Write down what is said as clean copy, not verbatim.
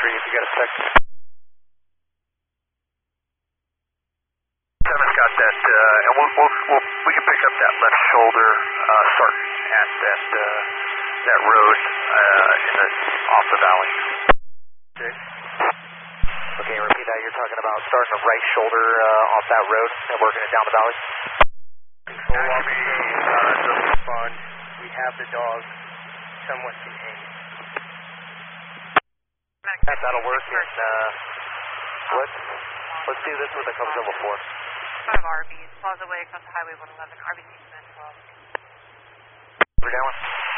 3 if you got a sec. 7's got that, and we can pick up that left shoulder, starting at that road off the valley. Okay. Okay, repeat that. You're talking about starting the right shoulder off that road and working it down the valley? Control officer, doesn't respond. We have the dog somewhat detained. That'll work, and let's do this with a cover level 4. Front of RBs, Plaza Way across the Highway 111, RBC 12. We're down.